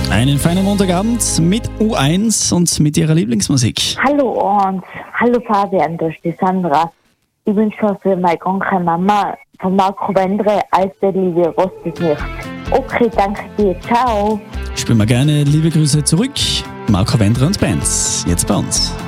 Einen feinen Montagabend mit U1 und mit ihrer Lieblingsmusik. Hallo und hallo Fabian, das ist die Sandra. Ich wünsche mir für meine kranke Mama von Marco Wendre Eisbergliche rostet nicht. Okay, danke dir. Ciao. Spielen wir gerne liebe Grüße zurück. Marco Wendre und Bands, jetzt bei uns.